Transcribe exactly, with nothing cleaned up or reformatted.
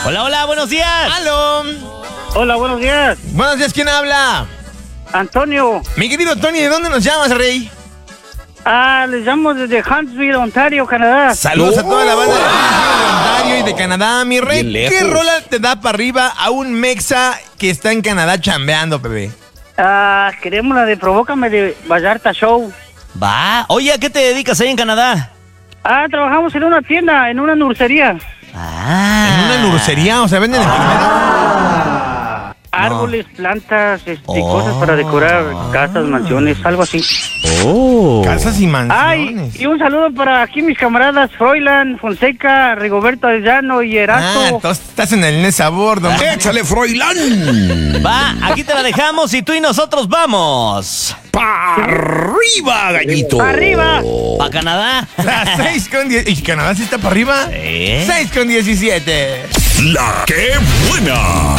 Hola, hola, buenos días. ¡Aló! Hola, buenos días. Buenos días, ¿quién habla? Antonio. Mi querido Tony, ¿de dónde nos llamas, rey? Ah, les llamo desde Huntsville, Ontario, Canadá. Saludos a toda la banda de Ontario y de Canadá, mi rey. ¿Qué rola te da para arriba a un mexa que está en Canadá chambeando, bebé? Ah, queremos la de Provócame de Vallarta Show. Va. Oye, ¿a qué te dedicas ahí en Canadá? Ah, trabajamos en una tienda, en una nursería. Ah. ¿En una nursería? O sea, ¿venden enfermeras? Árboles, plantas, este, Oh. cosas para decorar casas, mansiones, algo así. Oh. Casas y Ay, mansiones. y un saludo para aquí mis camaradas Froilán, Fonseca, Rigoberto Arellano y Ah, Erasto. entonces estás en el Nesa Bordo. ¡Échale, Froilán! Va, aquí te la dejamos y tú y nosotros vamos. ¡Pa' arriba, gallito! ¡Arriba! ¿A Canadá? Las seis con diez. ¿Y Canadá sí está para arriba? ¿Eh? seis con diecisiete. ¡La que buena!